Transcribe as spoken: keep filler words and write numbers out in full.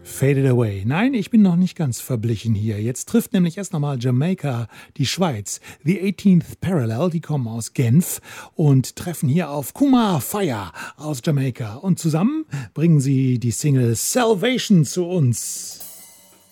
Faded Away. Nein, ich bin noch nicht ganz verblichen hier. Jetzt trifft nämlich erst nochmal Jamaika die Schweiz. The eighteenth Parallel, die kommen aus Genf und treffen hier auf Kumar Fire aus Jamaika. Und zusammen bringen sie die Single Salvation zu uns.